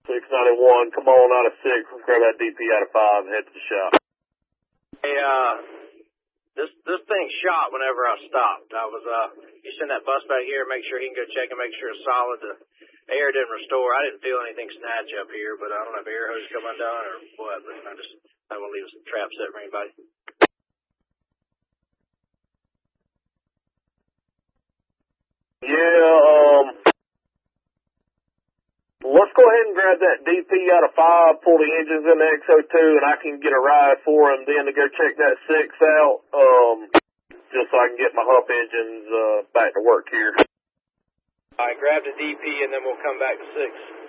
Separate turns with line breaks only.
691, come on out of 6. Let's grab that DP out of 5 and head to the shop.
Hey, this thing shot whenever I stopped. You send that bus back here, make sure he can go check and make sure it's solid. The air didn't restore. I didn't feel anything snatch up here, but I don't know if air hose come undone or what, but I want to leave some trap set for anybody.
Yeah, let's go ahead and grab that DP out of 5, pull the engines in the XO2, and I can get a ride for him then to go check that 6 out, just so I can get my hump engines back to work here.
All right, grab the DP, and then we'll come back to 6.